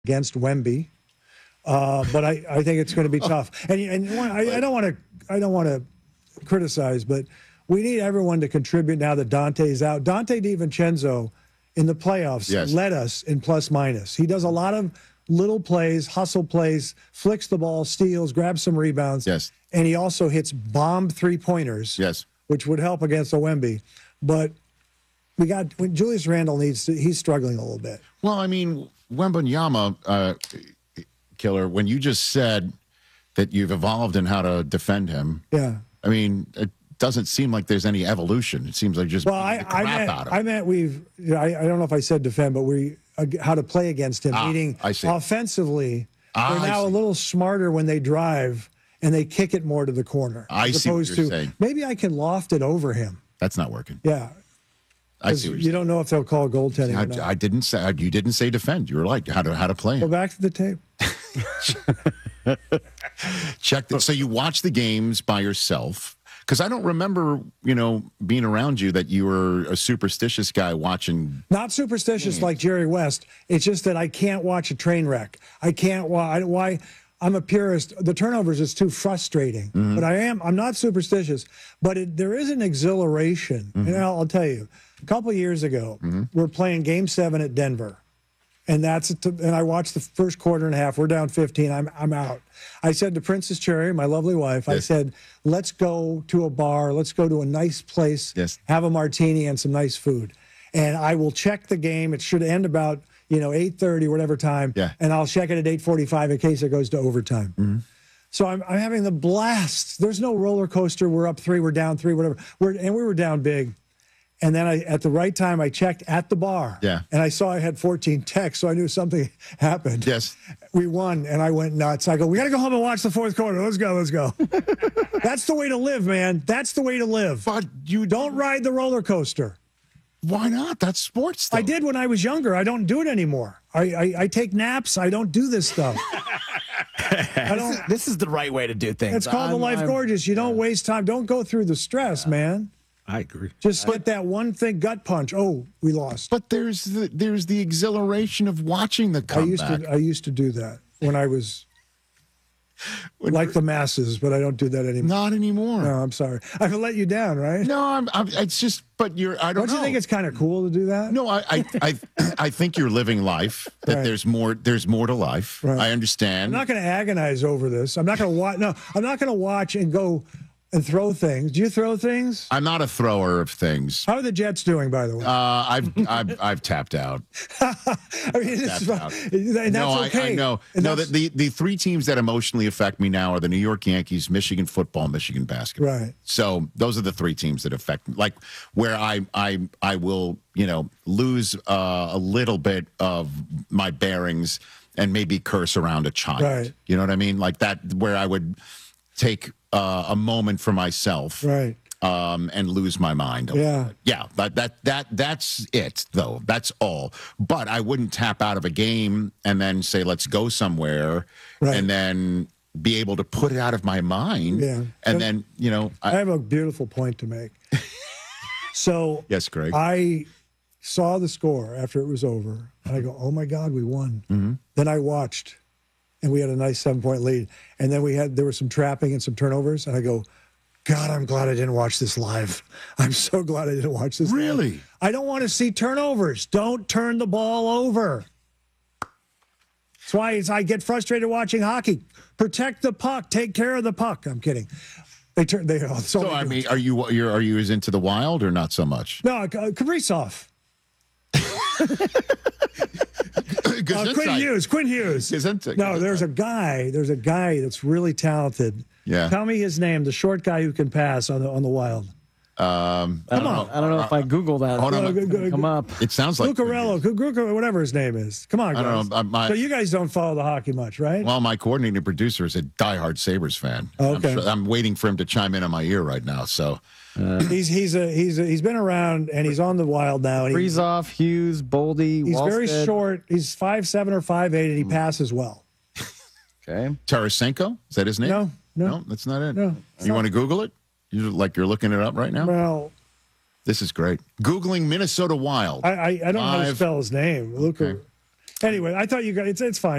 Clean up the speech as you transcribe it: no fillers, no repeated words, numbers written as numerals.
against Wemby. But I think it's going to be tough. And I don't want to criticize, but we need everyone to contribute now that Dante's out. Dante DiVincenzo in the playoffs led us in plus minus. He does a lot of little plays, hustle plays, flicks the ball, steals, grabs some rebounds. Yes. And he also hits bomb three-pointers, which would help against a Wemby. But when Julius Randle he's struggling a little bit. Well, I mean, Wembanyama, Killer, when you just said that you've evolved in how to defend him, I mean, it doesn't seem like there's any evolution. It seems like just I meant I don't know if I said defend, but how to play against him, meaning offensively, they're now a little smarter when they drive and they kick it more to the corner. I see what you're saying. Maybe I can loft it over him. That's not working. Yeah. I see what you don't know if they'll call goaltending or not. I didn't say you didn't say defend. You were like how to play him. Go back to the tape. Check this. So you watch the games by yourself? Because I don't remember, being around you that you were a superstitious guy watching. Not superstitious like Jerry West. It's just that I can't watch a train wreck. I can't why. I'm a purist. The turnovers is too frustrating. Mm-hmm. But I'm not superstitious. But there is an exhilaration. Mm-hmm. And I'll tell you, a couple of years ago, we're playing Game 7 at Denver. And I watched the first quarter and a half. We're down 15. I'm out. I said to Princess Cherry, my lovely wife, I said, let's go to a bar. Let's go to a nice place, have a martini and some nice food. And I will check the game. It should end about 8:30, whatever time. Yeah. And I'll check it at 8:45 in case it goes to overtime. Mm-hmm. So I'm having the blast. There's no roller coaster. We're up 3, we're down 3, whatever. We were down big. And then at the right time, I checked at the bar. Yeah. And I saw I had 14 texts, so I knew something happened. Yes. We won, and I went nuts. I go, we got to go home and watch the fourth quarter. Let's go. That's the way to live, man. That's the way to live. But you don't ride the roller coaster. Why not? That's sports, though. I did when I was younger. I don't do it anymore. I take naps. I don't do this stuff. This is the right way to do things. It's called the Life Gorgeous. You don't waste time. Don't go through the stress, man. I agree. Just get that one thing, gut punch. Oh, we lost. But there's the exhilaration of watching the comeback. I used to do that when I was like the masses, but I don't do that anymore. Not anymore. No, I'm sorry. I've let you down, right? No, it's just. But I don't know. Don't you think it's kind of cool to do that? No, I think you're living life. That there's more to life. Right. I understand. I'm not going to agonize over this. I'm not going to watch. No, I'm not going to watch and go and throw things. Do you throw things? I'm not a thrower of things. How are the Jets doing, by the way? I've tapped out. I mean, that's okay. I know. No, the 3 teams that emotionally affect me now are the New York Yankees, Michigan football, Michigan basketball. Right. So those are the 3 teams that affect me. Like where I will lose a little bit of my bearings and maybe curse around a child. Right. You know what I mean? Like that, where I would take a moment for myself, right, and lose my mind. Yeah. But that's it, though. That's all. But I wouldn't tap out of a game and then say, "Let's go somewhere," and then be able to put it out of my mind. Yeah. And then I have a beautiful point to make. So yes, Greg. I saw the score after it was over, and I go, "Oh my God, we won!" Mm-hmm. Then I watched. And we had a nice 7-point lead. And then there was some trapping and some turnovers. And I go, God, I'm glad I didn't watch this live. I'm so glad I didn't watch this Really? live. I don't want to see turnovers. Don't turn the ball over. That's why I get frustrated watching hockey. Protect the puck. Take care of the puck. I'm kidding. So I mean, are you as into the Wild or not so much? No, Kaprizov. Quinn Hughes. No, there's a guy that's really talented. Yeah. Tell me his name, the short guy who can pass on the Wild. I don't know if I Google that. Come up. It sounds like Lucarello, whatever his name is. Come on, guys. I don't know. So you guys don't follow the hockey much, right? Well, my coordinating producer is a diehard Sabres fan. Okay. I'm waiting for him to chime in on my ear right now. So he's been around and he's on the Wild now. Kaprizov, Hughes, Boldy. He's Wallstead. very short. He's 5'7" or 5'8", and he passes well. Okay. Tarasenko, is that his name? No, that's not it. No. You want to Google it? You're looking it up right now? Well, this is great. Googling Minnesota Wild. I don't know how to spell his name. Anyway, I thought you guys, it's fine.